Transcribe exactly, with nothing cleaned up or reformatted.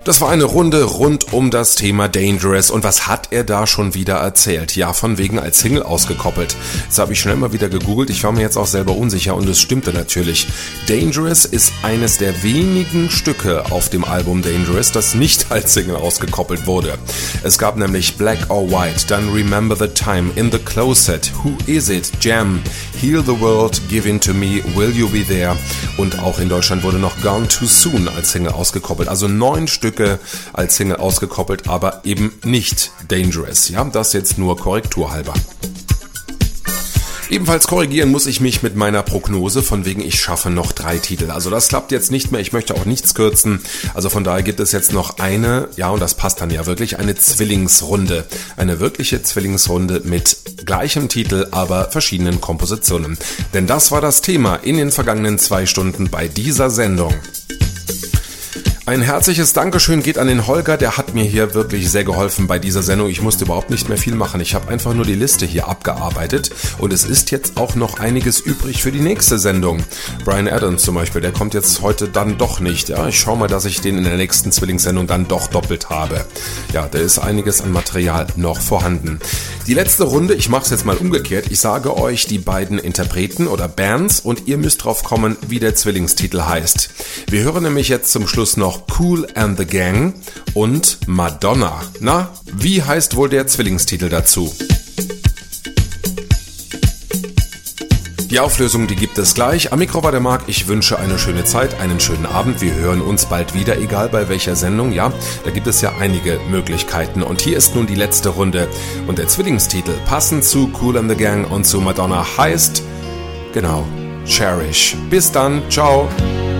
Das war eine Runde rund um das Thema Dangerous. Und was hat er da schon wieder erzählt? Ja, von wegen als Single ausgekoppelt. Das habe ich schnell mal wieder gegoogelt. Ich war mir jetzt auch selber unsicher und es stimmte natürlich. Dangerous ist eines der wenigen Stücke auf dem Album Dangerous, das nicht als Single ausgekoppelt wurde. Es gab nämlich Black or White, dann Remember the Time, In the Closet, Who Is It, Jam, Heal the World, Give In to Me, Will You Be There und auch in Deutschland wurde noch Gone Too Soon als Single ausgekoppelt. Also neun Stücke als Single ausgekoppelt, aber eben nicht Dangerous. Ja, das jetzt nur korrekturhalber. Ebenfalls korrigieren muss ich mich mit meiner Prognose, von wegen ich schaffe noch drei Titel. Also das klappt jetzt nicht mehr, ich möchte auch nichts kürzen. Also von daher gibt es jetzt noch eine, ja und das passt dann ja wirklich, eine Zwillingsrunde. Eine wirkliche Zwillingsrunde mit gleichem Titel, aber verschiedenen Kompositionen. Denn das war das Thema in den vergangenen zwei Stunden bei dieser Sendung. Ein herzliches Dankeschön geht an den Holger, der hat mir hier wirklich sehr geholfen bei dieser Sendung. Ich musste überhaupt nicht mehr viel machen. Ich habe einfach nur die Liste hier abgearbeitet und es ist jetzt auch noch einiges übrig für die nächste Sendung. Bryan Adams zum Beispiel, der kommt jetzt heute dann doch nicht. Ja, ich schaue mal, dass ich den in der nächsten Zwillingssendung dann doch doppelt habe. Ja, da ist einiges an Material noch vorhanden. Die letzte Runde, ich mache es jetzt mal umgekehrt. Ich sage euch die beiden Interpreten oder Bands und ihr müsst drauf kommen, wie der Zwillingstitel heißt. Wir hören nämlich jetzt zum Schluss noch Kool and the Gang und Madonna. Na, wie heißt wohl der Zwillingstitel dazu? Die Auflösung, die gibt es gleich. Am Mikro war der Marc. Ich wünsche eine schöne Zeit, einen schönen Abend. Wir hören uns bald wieder, egal bei welcher Sendung. Ja, da gibt es ja einige Möglichkeiten. Und hier ist nun die letzte Runde. Und der Zwillingstitel, passend zu Kool and the Gang und zu Madonna, heißt, genau, Cherish. Bis dann, ciao.